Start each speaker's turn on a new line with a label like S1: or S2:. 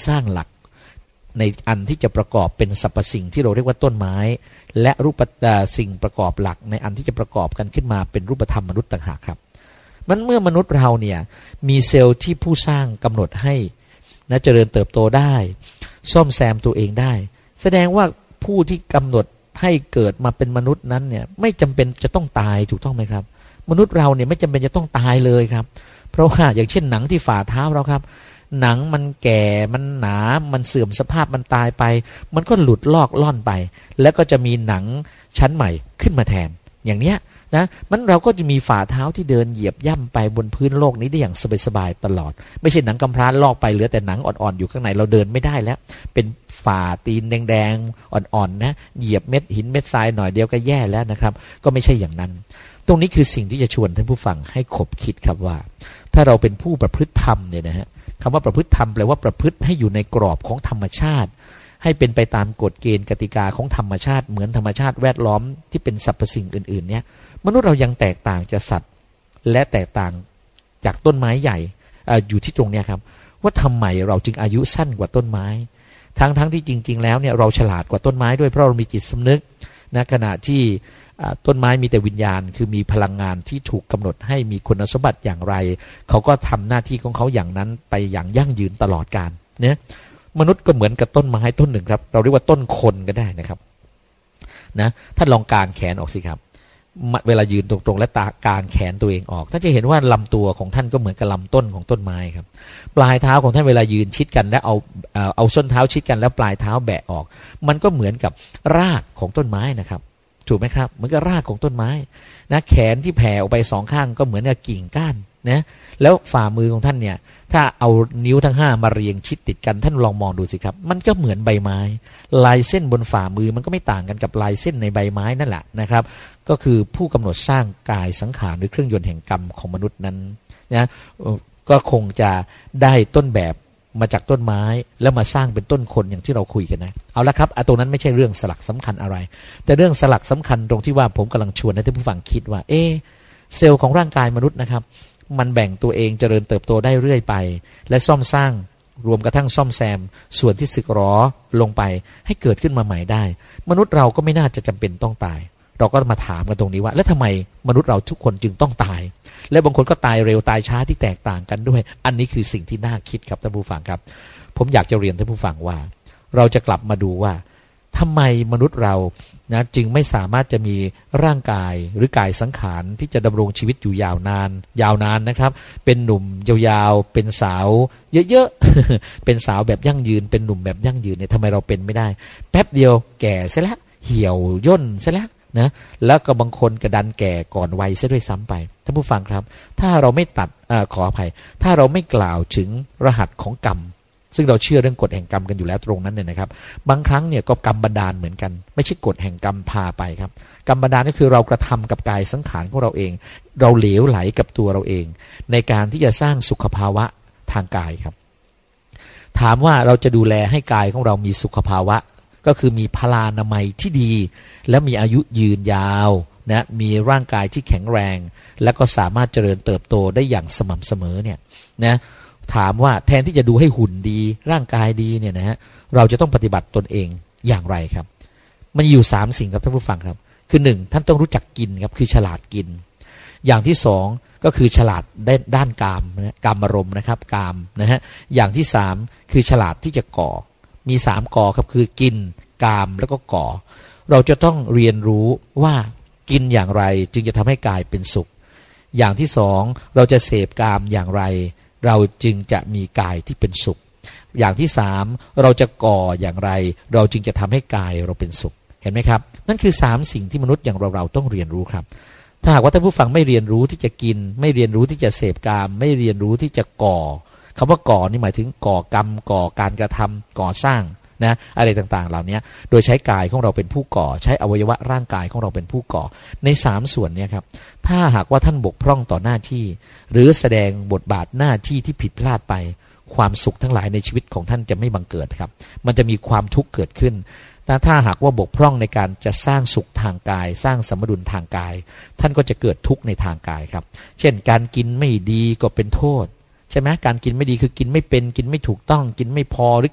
S1: สร้างหลักในอันที่จะประกอบเป็นสรรพสิ่งที่เราเรียกว่าต้นไม้และรูปสิ่งประกอบหลักในอันที่จะประกอบกันขึ้นมาเป็นรูปธรรมมนุษย์ต่างหากครับมันเมื่อมนุษย์เราเนี่ยมีเซลล์ที่ผู้สร้างกำหนดให้นะเจริญเติบโตได้ซ่อมแซมตัวเองได้แสดงว่าผู้ที่กำหนดให้เกิดมาเป็นมนุษย์นั้นเนี่ยไม่จำเป็นจะต้องตายถูกต้องไหมครับมนุษย์เราเนี่ยไม่จำเป็นจะต้องตายเลยครับเพราะว่าอย่างเช่นหนังที่ฝ่าเท้าเราครับหนังมันแก่มันหนามันเสื่อมสภาพมันตายไปมันก็หลุดลอกล่อนไปแล้วก็จะมีหนังชั้นใหม่ขึ้นมาแทนอย่างเนี้ยนะมันเราก็จะมีฝ่าเท้าที่เดินเหยียบย่ำไปบนพื้นโลกนี้ได้อย่างสบายๆตลอดไม่ใช่หนังกำพร้าลอกไปเหลือแต่หนังอ่อนๆอยู่ข้างในเราเดินไม่ได้แล้วเป็นฝ่าตีนแดงๆอ่อนๆนะเหยียบเม็ดหินเม็ดทรายหน่อยเดียวก็แย่แล้วนะครับก็ไม่ใช่อย่างนั้นตรงนี้คือสิ่งที่จะชวนท่านผู้ฟังให้คบคิดครับว่าถ้าเราเป็นผู้ประพฤติธรรมเนี่ยนะฮะคำว่าประพฤติธรรมแปลว่าประพฤติให้อยู่ในกรอบของธรรมชาติให้เป็นไปตามกฎเกณฑ์กติกาของธรรมชาติเหมือนธรรมชาติแวดล้อมที่เป็นสรรพสิ่งอื่นๆเนี่ยมนุษย์เรายังแตกต่างจากสัตว์และแตกต่างจากต้นไม้ใหญ่อยู่ที่ตรงเนี้ยครับว่าทำไมเราจึงอายุสั้นกว่าต้นไม้ทั้งที่จริงๆแล้วเนี่ยเราฉลาดกว่าต้นไม้ด้วยเพราะเรามีจิตสำนึกนะขณะที่ต้นไม้มีแต่วิญญาณคือมีพลังงานที่ถูกกำหนดให้มีคุณสมบัติอย่างไรเขาก็ทำหน้าที่ของเขาอย่างนั้นไปอย่างยั่งยืนตลอดกาลเนี่ยมนุษย์ก็เหมือนกับต้นไม้ต้นหนึ่งครับเราเรียกว่าต้นคนก็ได้นะครับนะท่านลองกางแขนออกสิครับเวลายืนตรงๆและกางแขนตัวเองออกท่านจะเห็นว่าลำตัวของท่านก็เหมือนกับลำต้นของต้นไม้ครับปลายเท้าของท่านเวลายืนชิดกันและเอาส้นเท้าชิดกันแล้วปลายเท้าแบะออกมันก็เหมือนกับรากของต้นไม้นะครับถูกไหมครับเหมือนกับรากของต้นไม้นะแขนที่แผ่ออกไปสองข้างก็เหมือนกับกิ่งก้านนะแล้วฝ่ามือของท่านเนี่ยถ้าเอานิ้วทั้ง5มาเรียงชิดติดกันท่านลองมองดูสิครับมันก็เหมือนใบไม้ลายเส้นบนฝ่ามือมันก็ไม่ต่างกันกับลายเส้นในใบไม้นั่นแหละนะครับก็คือผู้กำหนดสร้างกายสังขารหรือเครื่องยนต์แห่งกรรมของมนุษย์นั้นนะก็คงจะได้ต้นแบบมาจากต้นไม้แล้วมาสร้างเป็นต้นคนอย่างที่เราคุยกันนะเอาละครับตรงนั้นไม่ใช่เรื่องสลักสำคัญอะไรแต่เรื่องสลักสำคัญตรงที่ว่าผมกำลังชวนให้ท่านผู้ฟังคิดว่าเซลล์ของร่างกายมนุษย์นะครับมันแบ่งตัวเองเจริญเติบโตได้เรื่อยไปและซ่อมสร้างรวมกระทั่งซ่อมแซมส่วนที่สึกหรอลงไปให้เกิดขึ้นมาใหม่ได้มนุษย์เราก็ไม่น่าจะจำเป็นต้องตายเราก็มาถามกันตรงนี้ว่าแล้วทำไมมนุษย์เราทุกคนจึงต้องตายและบางคนก็ตายเร็วตายช้าที่แตกต่างกันด้วยอันนี้คือสิ่งที่น่าคิดครับท่านผู้ฟังครับผมอยากจะเรียนท่านผู้ฟังว่าเราจะกลับมาดูว่าทำไมมนุษย์เรานะจึงไม่สามารถจะมีร่างกายหรือกายสังขารที่จะดำรงชีวิตอยู่ยาวนานนะครับเป็นหนุ่มยาวๆเป็นสาวเยอะๆ เป็นสาวแบบยั่งยืนเป็นหนุ่มแบบยั่งยืนเนี่ยทำไมเราเป็นไม่ได้แป๊บเดียวแก่ซะแล้วเหี่ยวย่นซะแล้วนะแล้วก็บางคนกระดันแก่ก่อนวัยซะด้วยซ้ำไปท่านผู้ฟังครับถ้าเราไม่ตัดขออภัยถ้าเราไม่กล่าวถึงรหัสของกรรมซึ่งเราเชื่อเรื่องกฎแห่งกรรมกันอยู่แล้วตรงนั้นเนี่ยนะครับบางครั้งเนี่ยก็กรรมบันดาลเหมือนกันไม่ใช่กฎแห่งกรรมพาไปครับกรรมบันดาลก็คือเรากระทำกับกายสังขารของเราเองเราเหลวไหลกับตัวเราเองในการที่จะสร้างสุขภาวะทางกายครับถามว่าเราจะดูแลให้กายของเรามีสุขภาวะก็คือมีพลานามัยที่ดีและมีอายุยืนยาวนะมีร่างกายที่แข็งแรงและก็สามารถเจริญเติบโตได้อย่างสม่ำเสมอเนี่ยนะถามว่าแทนที่จะดูให้หุ่นดีร่างกายดีเนี่ยนะฮะเราจะต้องปฏิบัติตนเองอย่างไรครับมันอยู่3สิ่งครับท่านผู้ฟังครับคือ1ท่านต้องรู้จักกินครับคือฉลาดกินอย่างที่2ก็คือฉลาดด้านกามนะกามารมณ์นะครับกามนะฮะอย่างที่3คือฉลาดที่จะก่อมี3ก่อครับคือกินกามแล้วก็ก่อเราจะต้องเรียนรู้ว่ากินอย่างไรจึงจะทำให้กายเป็นสุขอย่างที่2เราจะเสพกามอย่างไรเราจึงจะมีกายที่เป็นสุขอย่างที่3เราจะก่ออย่างไรเราจึงจะทำให้กายเราเป็นสุขเห็นไหมครับนั่นคือ3สิ่งที่มนุษย์อย่างเราต้องเรียนรู้ครับถ้าหากว่าท่านผู้ฟังไม่เรียนรู้ที่จะกินไม่เรียนรู้ที่จะเสพกามไม่เรียนรู้ที่จะก่อคำว่าก่อนี่หมายถึงก่อกรรมก่อการกระทำก่อสร้างนะอะไรต่างๆเหล่านี้โดยใช้กายของเราเป็นผู้ก่อใช้อวัยวะร่างกายของเราเป็นผู้ก่อใน3ส่วนนี้ครับถ้าหากว่าท่านบกพร่องต่อหน้าที่หรือแสดงบทบาทหน้าที่ที่ผิดพลาดไปความสุขทั้งหลายในชีวิตของท่านจะไม่บังเกิดครับมันจะมีความทุกข์เกิดขึ้นแต่ถ้าหากว่าบกพร่องในการจะสร้างสุขทางกายสร้างสมดุลทางกายท่านก็จะเกิดทุกข์ในทางกายครับเช่นการกินไม่ดีก็เป็นโทษใช่ไหมการกินไม่ดีคือกินไม่เป็นกินไม่ถูกต้องกินไม่พอหรือ